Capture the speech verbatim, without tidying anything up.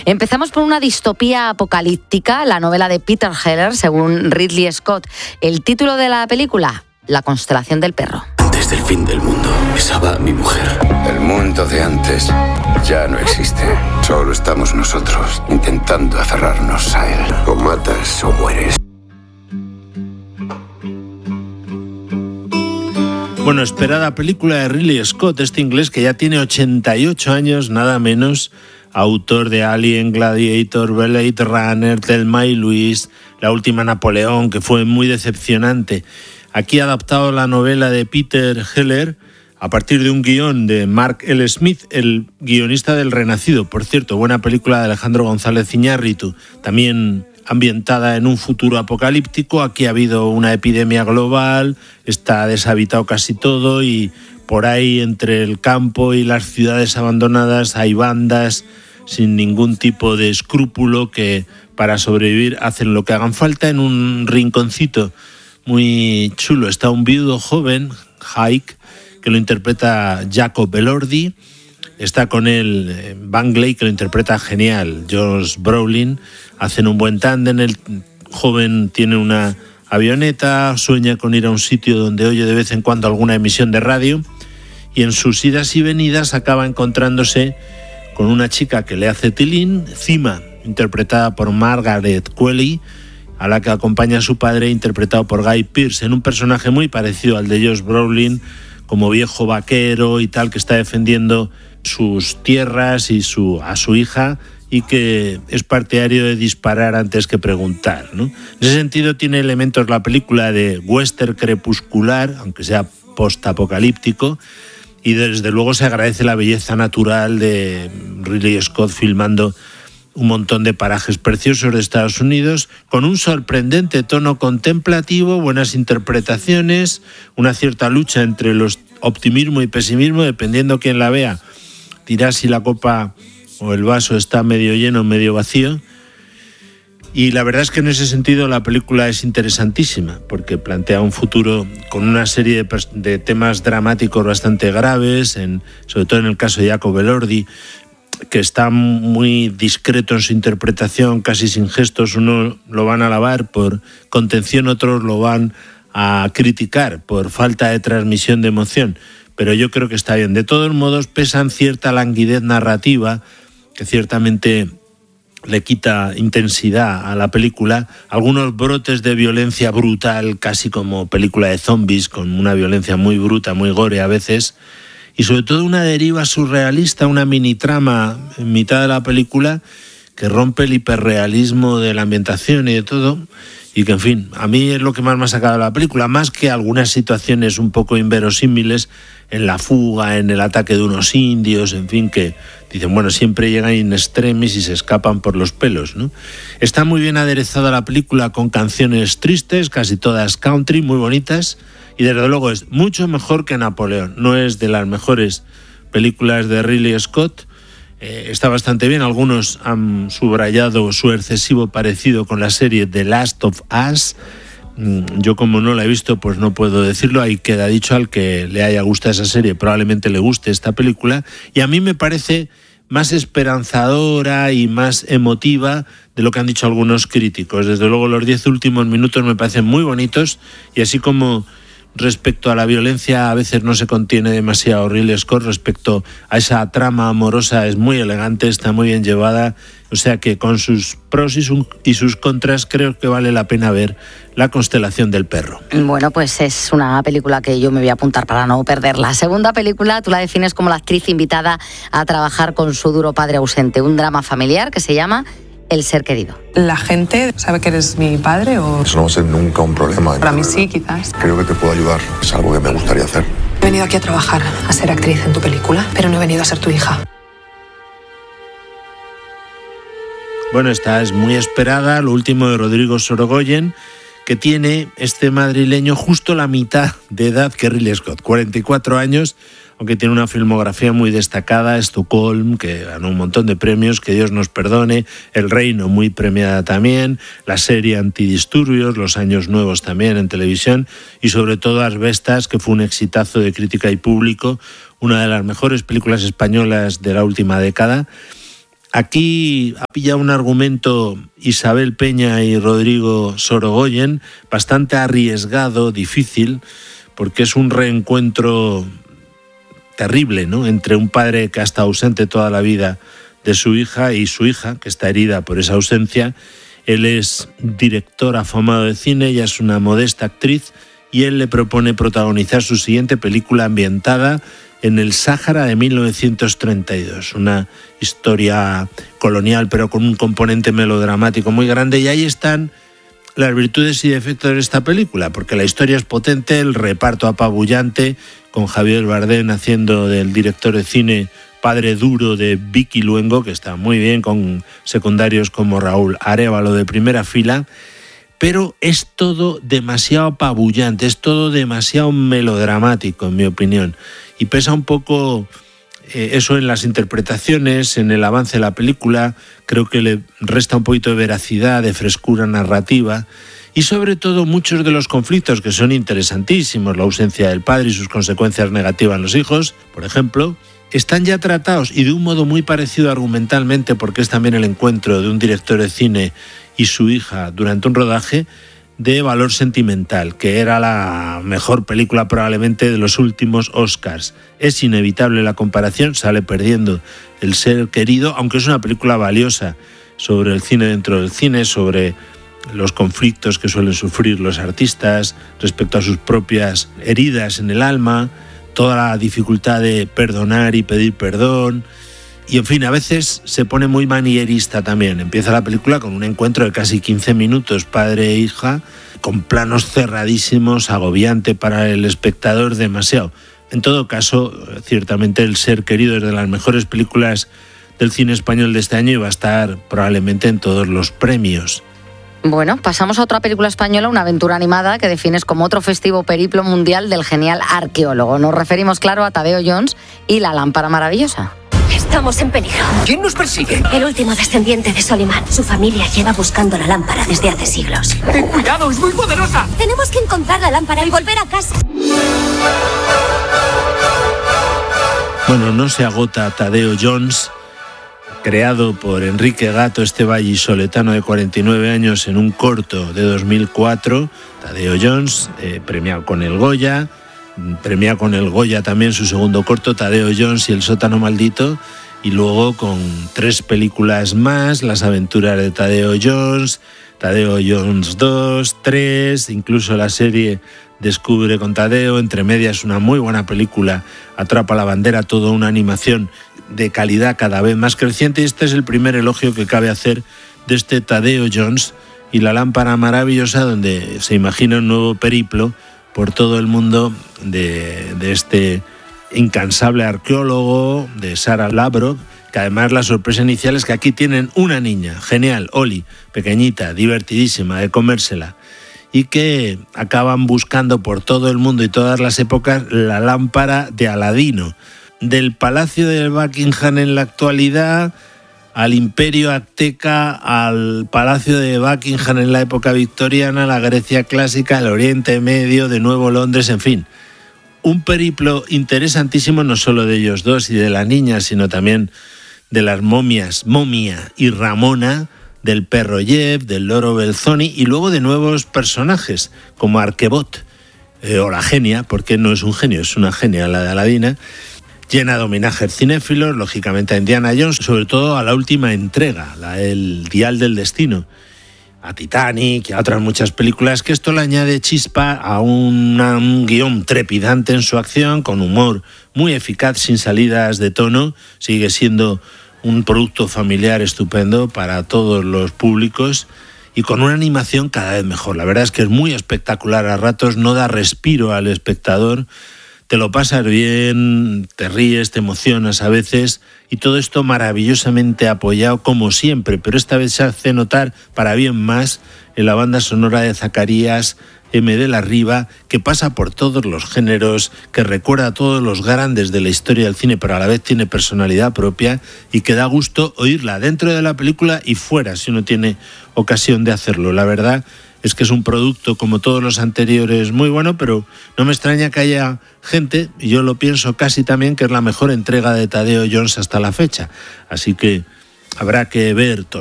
Empezamos por una distopía apocalíptica, la novela de Peter Heller, según Ridley Scott. El título de la película, La constelación del perro. Desde el fin del mundo, besaba a mi mujer. El mundo de antes ya no existe. Solo estamos nosotros intentando aferrarnos a él. O matas o mueres. Bueno, esperada película de Ridley Scott, este inglés que ya tiene ochenta y ocho años, nada menos, autor de Alien, Gladiator, Blade Runner, Thelma y Luis, La última Napoleón, que fue muy decepcionante. Aquí ha adaptado la novela de Peter Heller a partir de un guión de Mark L. Smith, el guionista del Renacido. Por cierto, buena película de Alejandro González Iñárritu, también ambientada en un futuro apocalíptico. Aquí ha habido una epidemia global, está deshabitado casi todo y por ahí entre el campo y las ciudades abandonadas hay bandas sin ningún tipo de escrúpulo que para sobrevivir hacen lo que hagan falta. En un rinconcito muy chulo está un viudo joven, Hike, que lo interpreta Jacob Elordi. Está con él Bangley, que lo interpreta genial, Josh Brolin. Hacen un buen tándem. El joven tiene una avioneta, sueña con ir a un sitio donde oye de vez en cuando alguna emisión de radio y en sus idas y venidas acaba encontrándose con una chica que le hace tilín, Cima, interpretada por Margaret Qualley, a la que acompaña a su padre, interpretado por Guy Pearce, en un personaje muy parecido al de Josh Brolin, como viejo vaquero y tal, que está defendiendo sus tierras y su, a su hija, y que es partidario de disparar antes que preguntar, ¿no? En ese sentido tiene elementos la película de western crepuscular, aunque sea postapocalíptico, y desde luego se agradece la belleza natural de Ridley Scott filmando un montón de parajes preciosos de Estados Unidos, con un sorprendente tono contemplativo, buenas interpretaciones, una cierta lucha entre los optimismo y pesimismo, dependiendo quién la vea, dirá si la copa o el vaso está medio lleno o medio vacío. Y la verdad es que en ese sentido la película es interesantísima, porque plantea un futuro con una serie de, de temas dramáticos bastante graves, en, sobre todo en el caso de Jacob Elordi, que está muy discreto en su interpretación, casi sin gestos. Unos lo van a alabar por contención, otros lo van a criticar por falta de transmisión de emoción, pero yo creo que está bien. De todos modos, pesan cierta languidez narrativa que ciertamente le quita intensidad a la película, algunos brotes de violencia brutal, casi como película de zombies, con una violencia muy bruta, muy gore a veces, y sobre todo una deriva surrealista, una mini trama en mitad de la película que rompe el hiperrealismo de la ambientación y de todo, y que, en fin, a mí es lo que más me ha sacado de la película, más que algunas situaciones un poco inverosímiles en la fuga, en el ataque de unos indios, en fin, que dicen, bueno, siempre llegan in extremis y se escapan por los pelos, ¿no? Está muy bien aderezada la película con canciones tristes, casi todas country, muy bonitas, y desde luego es mucho mejor que Napoleón. No es de las mejores películas de Ridley Scott, eh, está bastante bien. Algunos han subrayado su excesivo parecido con la serie The Last of Us. Yo, como no la he visto, pues no puedo decirlo. Ahí queda dicho, al que le haya gustado esa serie probablemente le guste esta película, y a mí me parece más esperanzadora y más emotiva de lo que han dicho algunos críticos. Desde luego los diez últimos minutos me parecen muy bonitos, y así como respecto a la violencia a veces no se contiene demasiado Ridley Scott, respecto a esa trama amorosa es muy elegante, está muy bien llevada. O sea que con sus pros y, su, y sus contras creo que vale la pena ver La constelación del perro. Bueno, pues es una película que yo me voy a apuntar para no perderla. La segunda película tú la defines como la actriz invitada a trabajar con su duro padre ausente, un drama familiar que se llama El ser querido. ¿La gente sabe que eres mi padre o...? Eso no va a ser nunca un problema. Para mí sí, quizás. Creo que te puedo ayudar. Es algo que me gustaría hacer. He venido aquí a trabajar, a ser actriz en tu película, pero no he venido a ser tu hija. Bueno, esta es muy esperada, lo último de Rodrigo Sorogoyen, que tiene este madrileño justo la mitad de edad que Ridley Scott, cuarenta y cuatro años, aunque tiene una filmografía muy destacada, Estocolm, que ganó un montón de premios, que Dios nos perdone, El Reino, muy premiada también, la serie Antidisturbios, Los Años Nuevos también en televisión, y sobre todo Asbestas, que fue un exitazo de crítica y público, una de las mejores películas españolas de la última década. Aquí ha pillado un argumento Isabel Peña y Rodrigo Sorogoyen bastante arriesgado, difícil, porque es un reencuentro terrible, ¿no?, entre un padre que ha estado ausente toda la vida de su hija y su hija, que está herida por esa ausencia. Él es director afamado de cine, ella es una modesta actriz, y él le propone protagonizar su siguiente película ambientada en el Sáhara de mil novecientos treinta y dos, una historia colonial pero con un componente melodramático muy grande, y ahí están las virtudes y defectos de esta película, porque la historia es potente, el reparto apabullante, con Javier Bardem haciendo del director de cine padre duro de Vicky Luengo, que está muy bien, con secundarios como Raúl Arévalo de primera fila, pero es todo demasiado apabullante, es todo demasiado melodramático, en mi opinión, y pesa un poco eh, eso en las interpretaciones, en el avance de la película. Creo que le resta un poquito de veracidad, de frescura narrativa, y sobre todo muchos de los conflictos que son interesantísimos, la ausencia del padre y sus consecuencias negativas en los hijos, por ejemplo, están ya tratados, y de un modo muy parecido argumentalmente, porque es también el encuentro de un director de cine y su hija durante un rodaje, de Valor sentimental, que era la mejor película probablemente de los últimos Oscars. Es inevitable la comparación, sale perdiendo El ser querido, aunque es una película valiosa sobre el cine dentro del cine, sobre los conflictos que suelen sufrir los artistas respecto a sus propias heridas en el alma, toda la dificultad de perdonar y pedir perdón. Y en fin, a veces se pone muy manierista también. Empieza la película con un encuentro de casi quince minutos, padre e hija, con planos cerradísimos, agobiante para el espectador, demasiado. En todo caso, ciertamente El ser querido es de las mejores películas del cine español de este año y va a estar probablemente en todos los premios. Bueno, pasamos a otra película española, una aventura animada que defines como otro festivo periplo mundial del genial arqueólogo. Nos referimos, claro, a Tadeo Jones y La lámpara maravillosa. Estamos en peligro. ¿Quién nos persigue? El último descendiente de Solimán. Su familia lleva buscando la lámpara desde hace siglos. ¡Ten cuidado, es muy poderosa! Tenemos que encontrar la lámpara y volver a casa. Bueno, no se agota Tadeo Jones, creado por Enrique Gato, este vallisoletano de cuarenta y nueve años, en un corto de dos mil cuatro. Tadeo Jones, eh, premiado con el Goya, premiado con el Goya también su segundo corto, Tadeo Jones y El sótano maldito, y luego con tres películas más, Las aventuras de Tadeo Jones, Tadeo Jones dos, tres, incluso la serie Descubre con Tadeo, entre medias una muy buena película, Atrapa la bandera, toda una animación de calidad cada vez más creciente. Y este es el primer elogio que cabe hacer de este Tadeo Jones y La lámpara maravillosa, donde se imagina un nuevo periplo por todo el mundo de, de este incansable arqueólogo, de Sarah Labrock, que además la sorpresa inicial es que aquí tienen una niña, genial, Oli, pequeñita, divertidísima, de comérsela, y que acaban buscando por todo el mundo y todas las épocas la lámpara de Aladino. Del Palacio de Buckingham en la actualidad, al Imperio Azteca, al Palacio de Buckingham en la época victoriana, la Grecia clásica, el Oriente Medio, de nuevo Londres, en fin. Un periplo interesantísimo, no solo de ellos dos y de la niña, sino también de las momias, Momia y Ramona, del perro Jeff, del loro Belzoni, y luego de nuevos personajes, como Arquebot, eh, o la genia, porque no es un genio, es una genia la de Aladina, llena de homenajes cinéfilos, lógicamente a Indiana Jones, sobre todo a la última entrega, la El dial del destino, a Titanic y a otras muchas películas, que esto le añade chispa a una, un guión trepidante en su acción, con humor muy eficaz, sin salidas de tono. Sigue siendo un producto familiar estupendo para todos los públicos y con una animación cada vez mejor. La verdad es que es muy espectacular a ratos, no da respiro al espectador. Te lo pasas bien, te ríes, te emocionas a veces, y todo esto maravillosamente apoyado como siempre, pero esta vez se hace notar para bien más en la banda sonora de Zacarías M. de la Riva, que pasa por todos los géneros, que recuerda a todos los grandes de la historia del cine, pero a la vez tiene personalidad propia y que da gusto oírla dentro de la película y fuera, si uno tiene ocasión de hacerlo. La verdad es que es un producto, como todos los anteriores, muy bueno, pero no me extraña que haya gente, y yo lo pienso casi también, que es la mejor entrega de Tadeo Jones hasta la fecha. Así que Habrá que ver